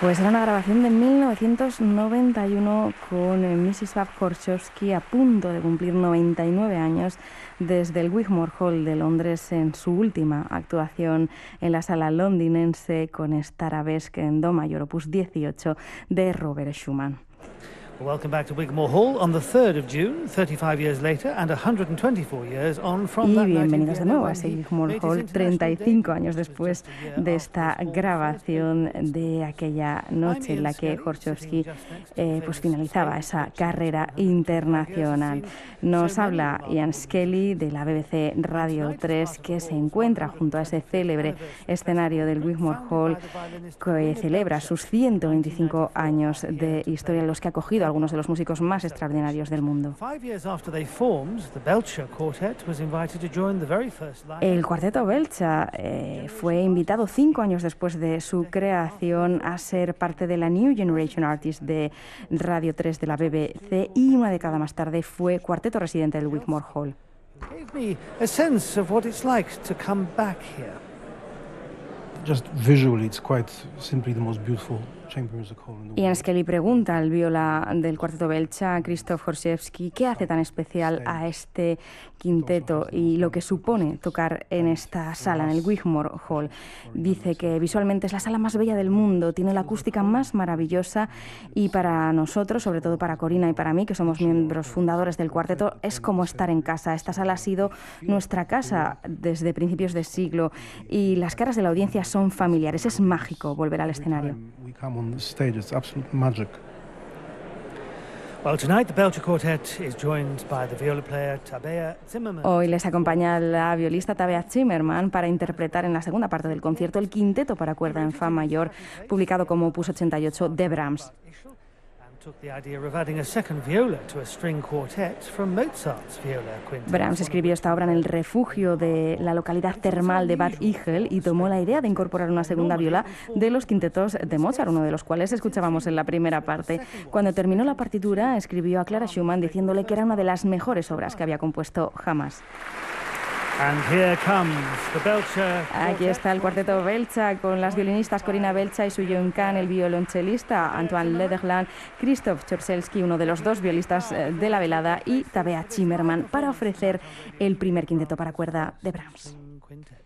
Pues era una grabación de 1991 con Mstislav Horšovský a punto de cumplir 99 años desde el Wigmore Hall de Londres en su última actuación en la sala londinense con esta arabesque en do mayor opus 18 de Robert Schumann. Welcome back to Wigmore Hall on the 3rd of June, 35 years later and 124 years on from that night. Y bienvenidos de nuevo a ese Wigmore Hall 35 años después de esta grabación de aquella noche en la que Horšovský pues finalizaba esa carrera internacional. Nos habla Ian Skelly de la BBC Radio 3, que se encuentra junto a ese célebre escenario del Wigmore Hall, que celebra sus 125 años de historia, en los que ha acogido a algunos de los músicos más extraordinarios del mundo. El cuarteto Belcha fue invitado 5 años después de su creación a ser parte de la New Generation Artists de Radio 3 de la BBC, y una década más tarde fue cuarteto residente del Wigmore Hall. Just visually, it's quite simply the most beautiful chamber musical in the world. Ian Skelly pregunta al viola del cuarteto Belcha, Krzysztof Horšovský, qué hace tan especial a este quinteto y lo que supone tocar en esta sala, en el Wigmore Hall. Dice que visualmente es la sala más bella del mundo, tiene la acústica más maravillosa, y para nosotros, sobre todo para Corina y para mí, que somos miembros fundadores del cuarteto, es como estar en casa. Esta sala ha sido nuestra casa desde principios de siglo y las caras de la audiencia son familiares. Es mágico volver al escenario. Hoy les acompaña la violista Tabea Zimmermann para interpretar en la segunda parte del concierto el quinteto para cuerda en fa mayor, publicado como opus 88 de Brahms. Brahms escribió esta obra en el refugio de la localidad termal de Bad Ischl y tomó la idea de incorporar una segunda viola de los quintetos de Mozart, uno de los cuales escuchábamos en la primera parte. Cuando terminó la partitura, escribió a Clara Schumann diciéndole que era una de las mejores obras que había compuesto jamás. Aquí está el cuarteto Belcha con las violinistas Corina Belcha y Su-Yeon Kang, el violonchelista Antoine Lederland, Krzysztof Czorzelski, uno de los dos violistas de la velada, y Tabea Zimmermann, para ofrecer el primer quinteto para cuerda de Brahms.